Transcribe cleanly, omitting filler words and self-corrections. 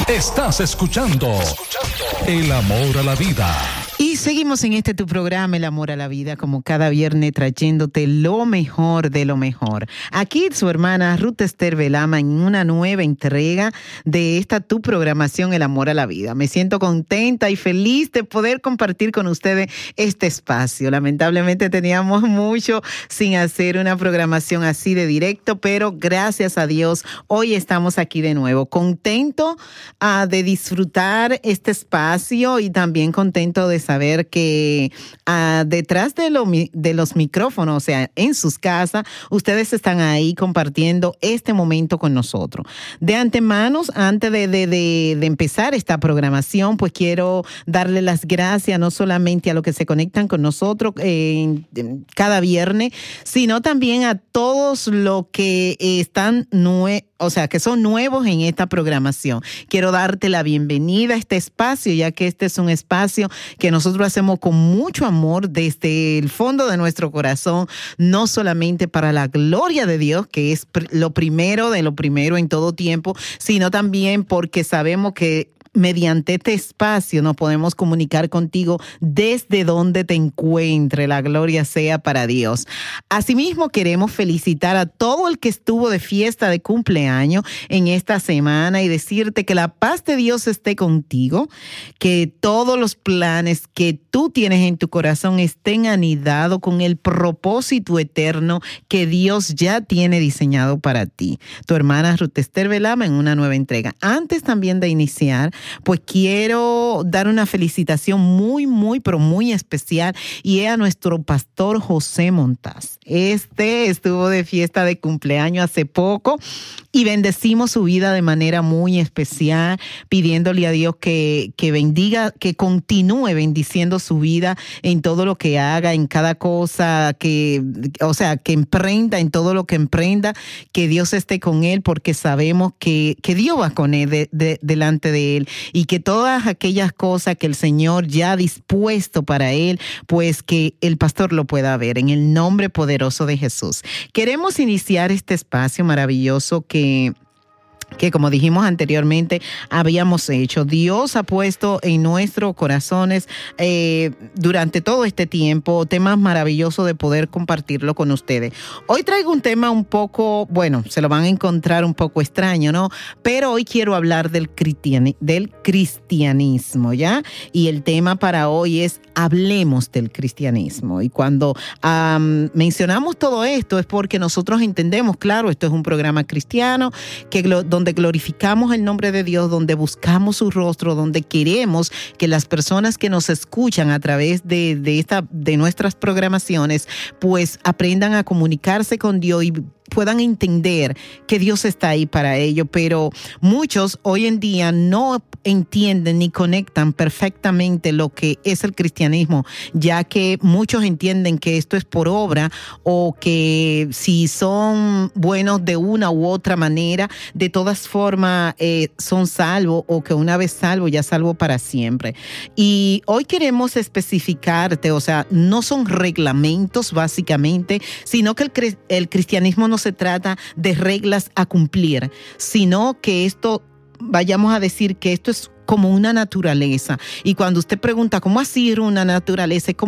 Estás escuchando El Amor a la Vida. Y seguimos en tu programa, El Amor a la Vida, como cada viernes trayéndote lo mejor de lo mejor. Aquí su hermana Ruth Esther Velama en una nueva entrega de tu programación, El Amor a la Vida. Me siento contenta y feliz de poder compartir con ustedes este espacio. Lamentablemente teníamos mucho sin hacer una programación así de directo, pero gracias a Dios hoy estamos aquí de nuevo. Contento de disfrutar este espacio y también contento de saber que detrás de los micrófonos, o sea, en sus casas, ustedes están ahí compartiendo este momento con nosotros. De antemano, antes de empezar esta programación, pues quiero darle las gracias no solamente a los que se conectan con nosotros cada viernes, sino también a todos los que están que son nuevos en esta programación. Quiero darte la bienvenida a este espacio, ya que este es un espacio que nosotros hacemos con mucho amor desde el fondo de nuestro corazón, no solamente para la gloria de Dios, que es lo primero de lo primero en todo tiempo, sino también porque sabemos que mediante este espacio nos podemos comunicar contigo desde donde te encuentre. La gloria sea para Dios. Asimismo, queremos felicitar a todo el que estuvo de fiesta de cumpleaños en esta semana y decirte que la paz de Dios esté contigo, que todos los planes que tú tienes en tu corazón estén anidados con el propósito eterno que Dios ya tiene diseñado para ti. Tu hermana Ruth Esther Velama en una nueva entrega. Antes también de iniciar, pues quiero dar una felicitación pero muy especial, y es a nuestro pastor José Montaz. Estuvo de fiesta de cumpleaños hace poco y bendecimos su vida de manera muy especial, pidiéndole a Dios que bendiga, que continúe bendiciendo su vida en todo lo que haga, en cada cosa que emprenda, en todo lo que emprenda, que Dios esté con él, porque sabemos que Dios va con él delante de él, y que todas aquellas cosas que el Señor ya ha dispuesto para él, pues que el pastor lo pueda ver en el nombre poderoso de Jesús. Queremos iniciar este espacio maravilloso que como dijimos anteriormente, habíamos hecho. Dios ha puesto en nuestros corazones durante todo este tiempo temas maravillosos de poder compartirlo con ustedes. Hoy traigo un tema un poco, se lo van a encontrar un poco extraño, ¿no? Pero hoy quiero hablar del cristianismo, ¿ya? Y el tema para hoy es hablemos del cristianismo. Y cuando mencionamos todo esto es porque nosotros entendemos, claro, esto es un programa cristiano donde glorificamos el nombre de Dios, donde buscamos su rostro, donde queremos que las personas que nos escuchan a través de nuestras programaciones, pues aprendan a comunicarse con Dios y puedan entender que Dios está ahí para ello. Pero muchos hoy en día no entienden ni conectan perfectamente lo que es el cristianismo, ya que muchos entienden que esto es por obra, o que si son buenos de una u otra manera, de todas formas son salvos, o que una vez salvo ya salvo para siempre. Y hoy queremos especificarte, no son reglamentos básicamente, sino que el cristianismo no se trata de reglas a cumplir, sino que vayamos a decir que esto es como una naturaleza. Y cuando usted pregunta, ¿cómo así una naturaleza?